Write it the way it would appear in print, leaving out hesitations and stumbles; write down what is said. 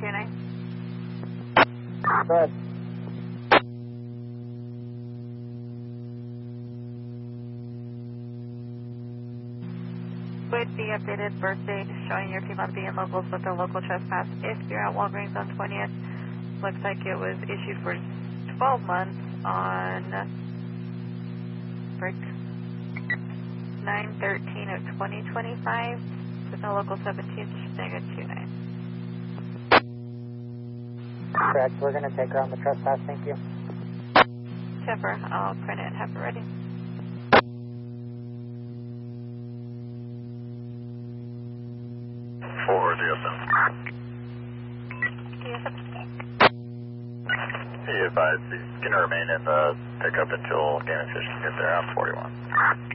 Go ahead. With the updated birth date showing your female being locals with a local trespass, if you're at Walgreens on 20th, looks like it was issued for 12 months on 9/13 of 2025 with a local 17th, shipping at 29. Correct. We're going to take her on the trespass. Thank you. Chipper, I'll print it and have it ready. For DSM. DSM. He advised he's going to remain in the pickup until Game and Fish can get there on 41.